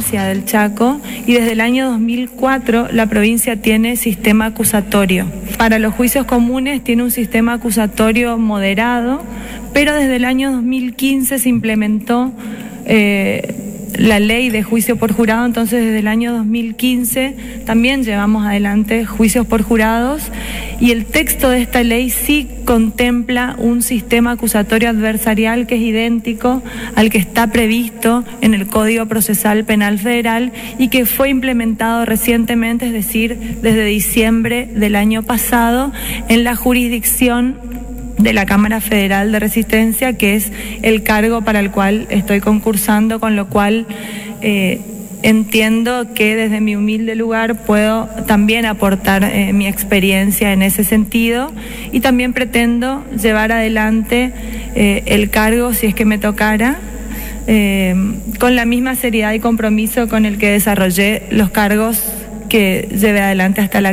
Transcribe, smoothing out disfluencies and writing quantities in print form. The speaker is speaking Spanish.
provincia del Chaco y desde el año 2004 la provincia tiene sistema acusatorio. Para los juicios comunes tiene un sistema acusatorio moderado, pero desde el año 2015 se implementó la ley de juicio por jurado, entonces desde el año 2015 también llevamos adelante juicios por jurados y el texto de esta ley sí contempla un sistema acusatorio adversarial que es idéntico al que está previsto en el Código Procesal Penal Federal y que fue implementado recientemente, es decir, desde diciembre del año pasado en la jurisdicción de la Cámara Federal de Resistencia, que es el cargo para el cual estoy concursando, con lo cual entiendo que desde mi humilde lugar puedo también aportar mi experiencia en ese sentido y también pretendo llevar adelante el cargo, si es que me tocara, con la misma seriedad y compromiso con el que desarrollé los cargos que llevé adelante hasta la